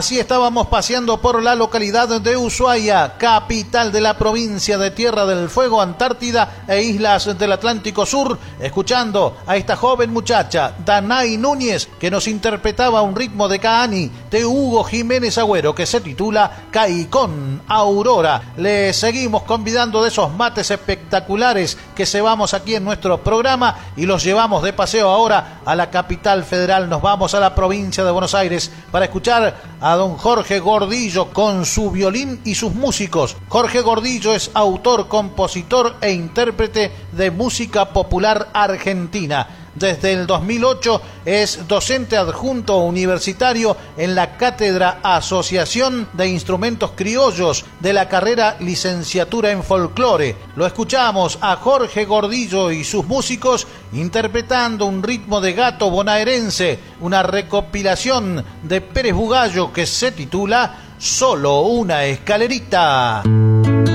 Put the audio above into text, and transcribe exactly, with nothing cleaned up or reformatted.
Así estábamos paseando por la localidad de Ushuaia, capital de la provincia de Tierra del Fuego, Antártida e islas del Atlántico Sur, escuchando a esta joven muchacha, Danay Núñez, que nos interpretaba un ritmo de Kaani de Hugo Jiménez Agüero que se titula Caicón Aurora. Le seguimos convidando de esos mates espectaculares que cebamos aquí en nuestro programa y los llevamos de paseo ahora a la capital federal. Nos vamos a la provincia de Buenos Aires para escuchar a don Jorge Gordillo con su violín y sus músicos. Jorge Gordillo es autor, compositor e intérprete de música popular argentina. Desde el dos mil ocho es docente adjunto universitario en la Cátedra Asociación de Instrumentos Criollos de la carrera Licenciatura en Folclore. Lo escuchamos a Jorge Gordillo y sus músicos interpretando un ritmo de gato bonaerense, una recopilación de Pérez Bugallo que se titula Solo una escalerita.